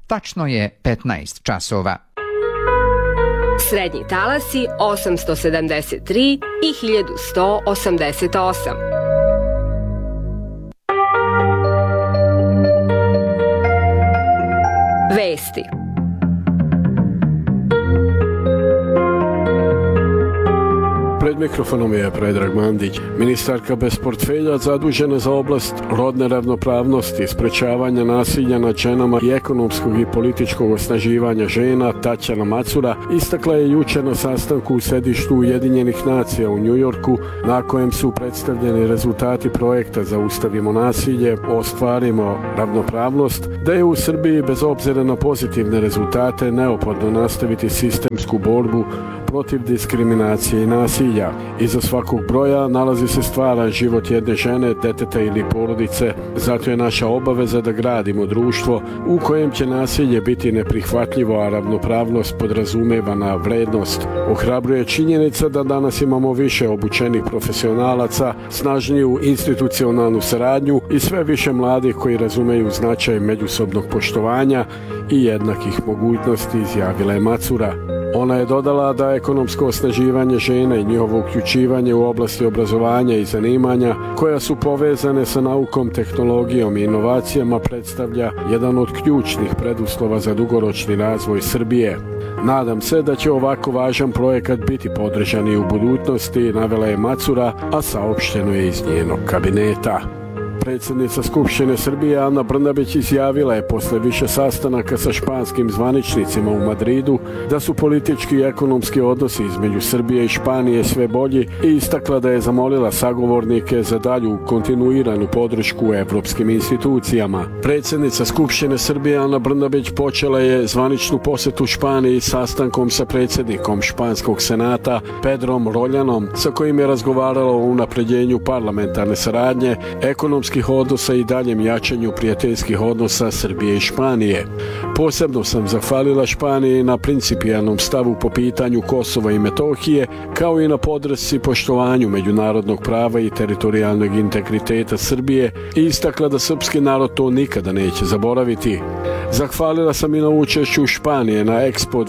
Tačno je 15 časova. Srednji talasi 873 i 1188. Vesti. Pred mikrofonom je Predrag Mandić. Ministarka bez portfelja zadužena za oblast rodne ravnopravnosti, sprečavanja nasilja nad ženama i ekonomskog i političkog osnaživanja žena Tatjana Macura istakla je jučer na sastanku u sedištu Ujedinjenih nacija u New Yorku, na kojem su predstavljeni rezultati projekta Zaustavimo nasilje, ostvarimo ravnopravnost, da je u Srbiji bez obzira na pozitivne rezultate neophodno nastaviti sistemsku borbu protiv diskriminacije i nasilja. Iza svakog broja nalazi se stvaran život jedne žene, deteta ili porodice, zato je naša obaveza da gradimo društvo u kojem će nasilje biti neprihvatljivo, a ravnopravnost podrazumevana vrednost. Ohrabruje činjenica da danas imamo više obučenih profesionalaca, snažniju institucionalnu saradnju i sve više mladih koji razumeju značaj međusobnog poštovanja i jednakih mogućnosti, izjavila je Macura. Ona je dodala da ekonomsko osnaživanje žena i njihovo uključivanje u oblasti obrazovanja i zanimanja koja su povezane sa naukom, tehnologijom i inovacijama predstavlja jedan od ključnih preduslova za dugoročni razvoj Srbije. Nadam se da će ovako važan projekat biti podržan i u budućnosti, navela je Macura, a saopšteno je iz njenog kabineta. Predsjednica Skupštine Srbije Ana Brnabić izjavila je posle više sastanaka sa španskim zvaničnicima u Madridu da su politički i ekonomski odnosi između Srbije i Španije sve bolji i istakla da je zamolila sagovornike za dalju kontinuiranu podršku evropskim institucijama. Predsjednica Skupštine Srbije Ana Brnabić počela je zvaničnu posetu Španiji sastankom sa predsjednikom Španskog senata Pedrom Roljanom, sa kojim je razgovarala o unapređenju parlamentarne saradnje, ekonomskih odnosa i daljem jačanju prijateljskih odnosa Srbije i Španije. Posebno sam zahvalila Španiji na principijelnom stavu po pitanju Kosova i Metohije, kao i na podršci poštovanju međunarodnog prava i teritorijalnog integriteta Srbije i istakla da srpski narod to nikada neće zaboraviti. Zahvalila sam i na učešću Španije na Expo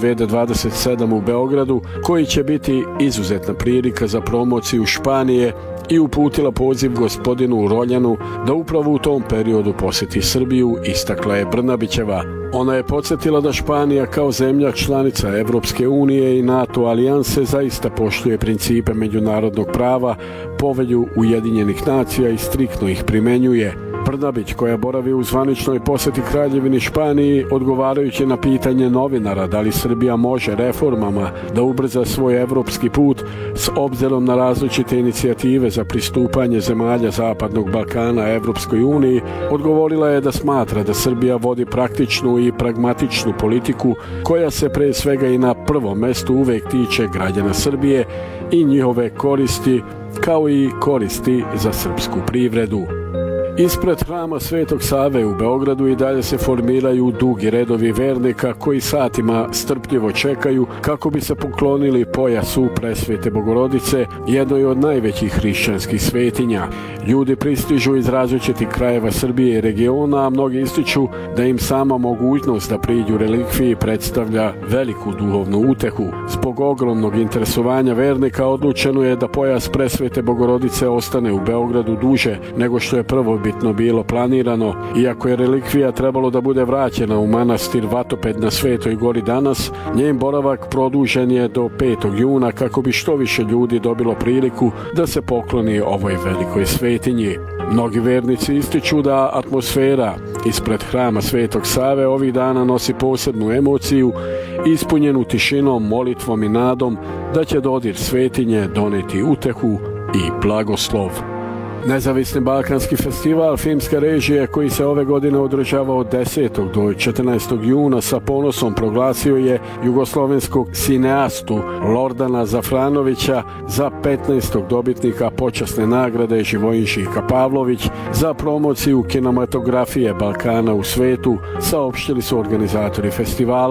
2027 u Beogradu, koji će biti izuzetna prilika za promociju Španije, i uputila poziv gospodinu Roljanu da upravo u tom periodu posjeti Srbiju, istakla je Brnabićeva. Ona je podsjetila da Španija kao zemlja članica Evropske unije i NATO alijanse zaista poštuje principe međunarodnog prava, povelju Ujedinjenih nacija i striktno ih primenjuje. Brnabić, koja boravi u zvaničnoj posjeti Kraljevini Španiji, odgovarajući na pitanje novinara da li Srbija može reformama da ubrza svoj evropski put s obzirom na različite inicijative za pristupanje zemalja Zapadnog Balkana Evropskoj uniji, odgovorila je da smatra da Srbija vodi praktičnu i pragmatičnu politiku koja se pre svega i na prvom mestu uvek tiče građana Srbije i njihove koristi, kao i koristi za srpsku privredu. Ispred hrama Svetog Save u Beogradu i dalje se formiraju dugi redovi vernika koji satima strpljivo čekaju kako bi se poklonili pojasu Presvete Bogorodice, jednoj od najvećih hrišćanskih svetinja. Ljudi pristižu iz različitih krajeva Srbije i regiona, a mnogi ističu da im sama mogućnost da priđu relikviji predstavlja veliku duhovnu utehu. Zbog ogromnog interesovanja vernika odlučeno je da pojas Presvete Bogorodice ostane u Beogradu duže nego što je prvobitno bilo planirano. Iako je relikvija trebalo da bude vraćena u manastir Vatoped na Svetoj gori danas, njen boravak produžen je do 5. juna kako bi što više ljudi dobilo priliku da se pokloni ovoj velikoj svetinji. Mnogi vernici ističu da atmosfera ispred hrama Svetog Save ovih dana nosi posebnu emociju, ispunjenu tišinom, molitvom i nadom da će dodir svetinje doneti utehu i blagoslov. Nezavisni balkanski festival filmske režije koji se ove godine održava od 10. do 14. juna sa ponosom proglasio je jugoslovenskog sineastu Lordana Zafranovića za 15. dobitnika počasne nagrade Živojinšika Pavlović za promociju kinematografije Balkana u svetu, saopštili su organizatori festivala.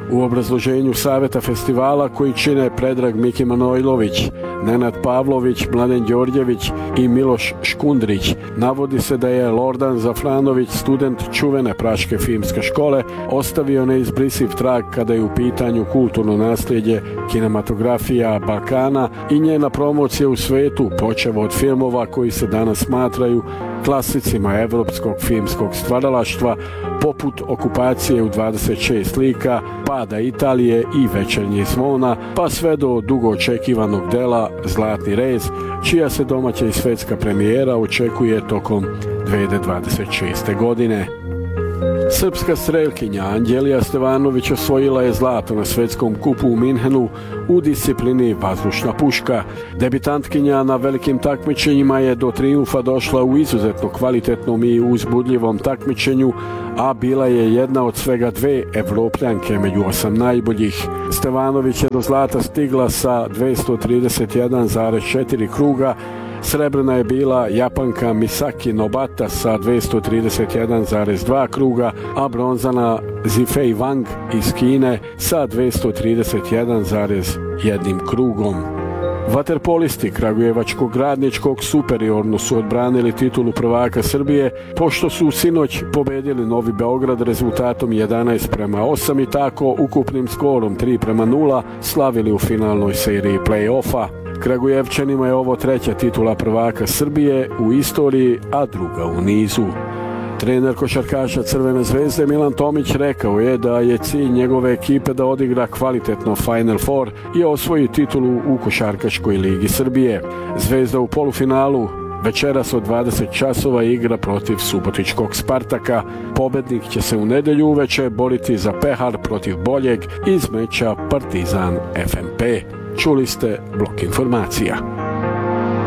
U obrazloženju saveta festivala koji čine Predrag Miki Manojlović, Nenad Pavlović, Mladen Đorđević i Miloš Škundrić navodi se da je Lordan Zafranović, student čuvene praške filmske škole, ostavio neizbrisiv trag kada je u pitanju kulturno nasljeđe, kinematografija Balkana i njena promocija u svetu, počev od filmova koji se danas smatraju klasicima evropskog filmskog stvaralaštva, poput Okupacije u 26 lika, Pada Italije i Večernjih zvona, pa sve do dugo očekivanog dela Zlatni rez, čija se domaća i svetska premijera očekuje tokom 2026. godine. Srpska strelkinja Anđelija Stevanović osvojila je zlato na svetskom kupu u Minhenu u disciplini vazdušna puška. Debitantkinja na velikim takmičenjima je do trijumfa došla u izuzetno kvalitetnom i uzbudljivom takmičenju, a bila je jedna od svega 2 Evropljanke među 8 najboljih. Stevanović je do zlata stigla sa 231,4 kruga, srebrna je bila Japanka Misaki Nobata sa 231,2 kruga, a bronzana Zifei Wang iz Kine sa 231,1 krugom. Vaterpolisti kragujevačkog Radničkog superiorno su odbranili titulu prvaka Srbije, pošto su sinoć pobedili Novi Beograd rezultatom 11:8 i tako ukupnim skorom 3:0 slavili u finalnoj seriji play-offa. Kragujevčanima je ovo 3. titula prvaka Srbije u istoriji, a druga u nizu. Trener košarkaša Crvene zvezde Milan Tomić rekao je da je cilj njegove ekipe da odigra kvalitetno Final Four i osvoji titulu u Košarkaškoj ligi Srbije. Zvezda u polufinalu večeras od 20 časova igra protiv subotičkog Spartaka. Pobednik će se u nedelju uveče boriti za pehar protiv boljeg iz meča Partizan FNP. Čuli ste Blok informacija.